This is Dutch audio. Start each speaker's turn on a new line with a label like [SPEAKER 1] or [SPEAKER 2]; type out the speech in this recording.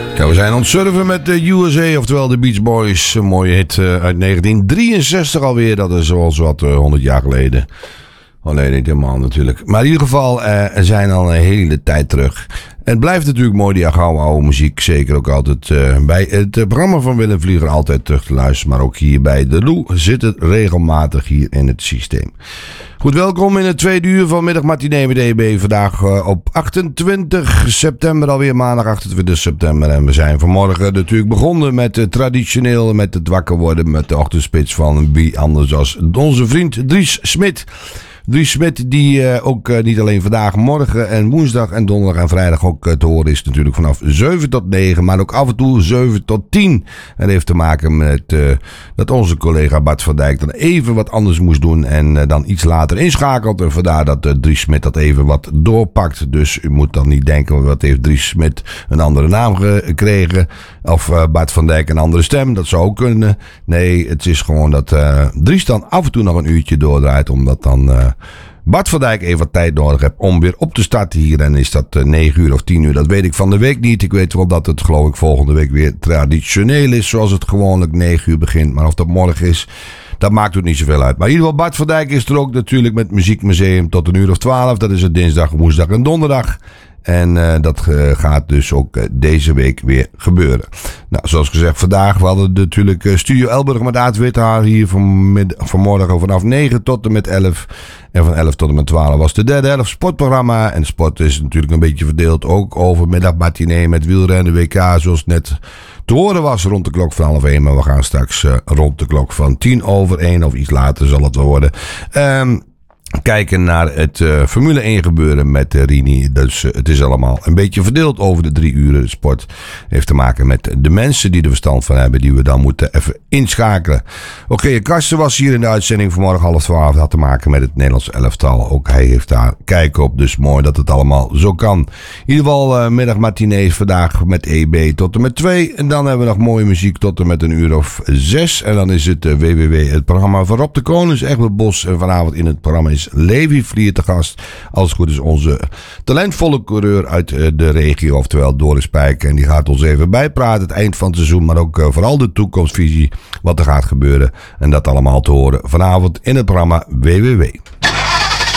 [SPEAKER 1] Ja, we zijn aan het surfen met de USA, oftewel de Beach Boys. Een mooie hit uit 1963 alweer. Dat is zoals wat 100 jaar geleden. Oh nee, niet helemaal natuurlijk. Maar in ieder geval, zijn al een hele tijd terug. Het blijft natuurlijk mooi, die oude muziek. Zeker ook altijd bij het programma van Willem Vlieger altijd terug te luisteren. Maar ook hier bij de Lou zit het regelmatig hier in het systeem. Goed, welkom in het tweede uur van Middag Matinee met EB. Vandaag op 28 september, alweer maandag 28 september. En we zijn vanmorgen natuurlijk begonnen met traditioneel met het wakker worden met de ochtendspits van wie anders als onze vriend Dries Smit. Dries Smit die ook niet alleen vandaag, morgen en woensdag en donderdag en vrijdag ook te horen is natuurlijk vanaf 7 tot 9, maar ook af en toe 7 tot 10. En dat heeft te maken met dat onze collega Bart van Dijk dan even wat anders moest doen en dan iets later inschakelt. En vandaar dat Dries Smit dat even wat doorpakt. Dus u moet dan niet denken, wat heeft Dries Smit een andere naam gekregen? Of Bart van Dijk een andere stem? Dat zou ook kunnen. Nee, het is gewoon dat Dries dan af en toe nog een uurtje doordraait, omdat dan Bart van Dijk even wat tijd nodig heeft om weer op te starten hier. En is dat 9 uur of 10 uur, dat weet ik van de week niet. Ik weet wel dat het geloof ik volgende week weer traditioneel is, zoals het gewoonlijk 9 uur begint. Maar of dat morgen is, dat maakt ook niet zoveel uit. Maar in ieder geval, Bart van Dijk is er ook natuurlijk met Muziekmuseum tot een uur of 12. Dat is het dinsdag, woensdag en donderdag. En dat gaat dus ook deze week weer gebeuren. Nou, zoals gezegd, vandaag we hadden natuurlijk Studio Elburg met Aad Withaar hier vanmorgen vanaf 9 tot en met 11. En van 11 tot en met 12 was de derde helft sportprogramma. En sport is natuurlijk een beetje verdeeld ook over middagmatinee met wielrennen WK, zoals net te horen was rond de klok van 12:30. Maar we gaan straks rond de klok van 1:10 of iets later zal het wel worden. Kijken naar het Formule 1 gebeuren met Rini. Dus het is allemaal een beetje verdeeld over de 3 uren. De sport heeft te maken met de mensen die er verstand van hebben, die we dan moeten even inschakelen. Oké, Karsten was hier in de uitzending vanmorgen 11:30. Dat had te maken met het Nederlands elftal. Ook hij heeft daar kijk op. Dus mooi dat het allemaal zo kan. In ieder geval middagmatinees vandaag met EB tot en met 2. En dan hebben we nog mooie muziek tot en met 1:06. En dan is het WWW, het programma van Rob de Konings, Egbert Bos. En vanavond in het programma is Levi Vlier te gast. Als het goed is onze talentvolle coureur uit de regio, oftewel Doris Pijk. En die gaat ons even bijpraten, het eind van het seizoen, maar ook vooral de toekomstvisie, wat er gaat gebeuren. En dat allemaal te horen vanavond in het programma WWW.